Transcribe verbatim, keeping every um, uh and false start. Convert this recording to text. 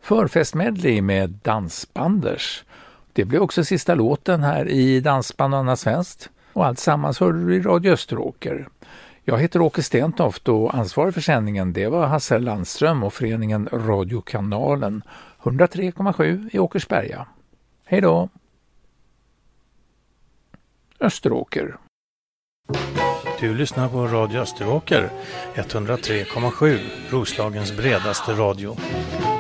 Förfestmedley med Dansbanders. Det blev också sista låten här i Dansband och annat svenskt. Och allt sammans hörde du i Radio Österåker. Jag heter Åke Stentoft och ansvarig för sändningen det var Hasse Landström och föreningen Radiokanalen hundratre komma sju i Åkersberga. Hej då! Österåker. Du lyssnar på Radio Österåker, etthundratre komma sju, Roslagens bredaste radio.